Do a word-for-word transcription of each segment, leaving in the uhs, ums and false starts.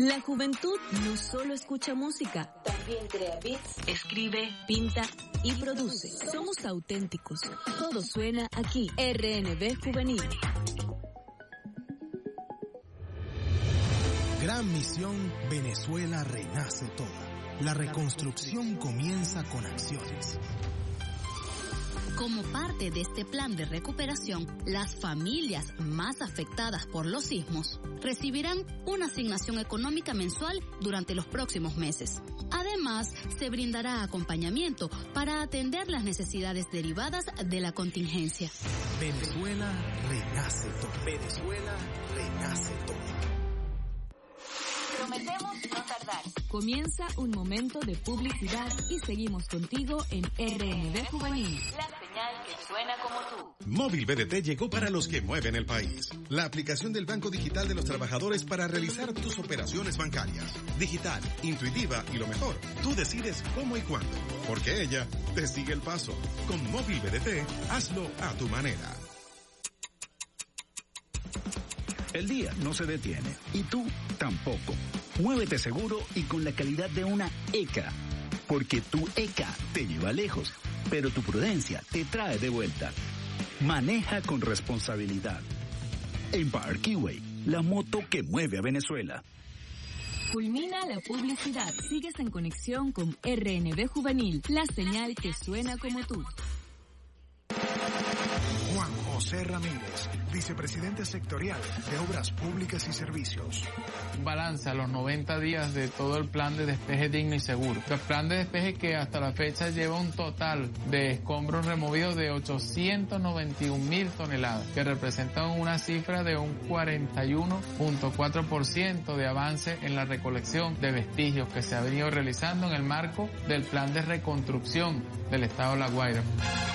La juventud no solo escucha música, también crea beats, escribe, pinta y produce. Somos auténticos. Todo suena aquí. R N B Juvenil. Gran misión, Venezuela renace toda. La reconstrucción comienza con acciones. Como parte de este plan de recuperación, las familias más afectadas por los sismos recibirán una asignación económica mensual durante los próximos meses. Además, se brindará acompañamiento para atender las necesidades derivadas de la contingencia. Venezuela renace todo. Venezuela renace todo. Prometemos no tardar. Comienza un momento de publicidad y seguimos contigo en R N B Juvenil. La señal que suena como tú. Móvil B D T llegó para los que mueven el país. La aplicación del Banco Digital de los Trabajadores para realizar tus operaciones bancarias. Digital, intuitiva y lo mejor, tú decides cómo y cuándo. Porque ella te sigue el paso. Con Móvil B D T, hazlo a tu manera. El día no se detiene y tú tampoco. Muévete seguro y con la calidad de una E C A, porque tu E C A te lleva lejos, pero tu prudencia te trae de vuelta. Maneja con responsabilidad. Empire Keyway, la moto que mueve a Venezuela. Culmina la publicidad. Sigues en conexión con R N B Juvenil, la señal que suena como tú. Juan José Ramírez, vicepresidente sectorial de Obras Públicas y Servicios. Balance a los noventa días de todo el plan de despeje digno y seguro. El plan de despeje que hasta la fecha lleva un total de escombros removidos de ochocientos noventa y un mil toneladas, que representan una cifra de un cuarenta y uno punto cuatro por ciento de avance en la recolección de vestigios que se ha venido realizando en el marco del plan de reconstrucción del estado de La Guaira.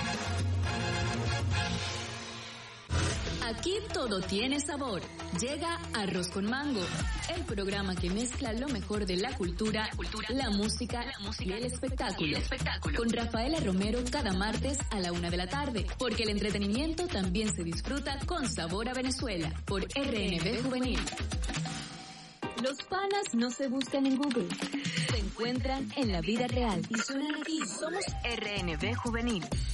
Aquí todo tiene sabor. Llega Arroz con Mango, el programa que mezcla lo mejor de la cultura, la música, la música y el espectáculo. Y el espectáculo. Con Rafaela Romero cada martes a la una de la tarde, porque el entretenimiento también se disfruta con sabor a Venezuela, por R N B Juvenil. Los panas no se buscan en Google, se encuentran en la vida real y suenan aquí. Somos R N B Juvenil.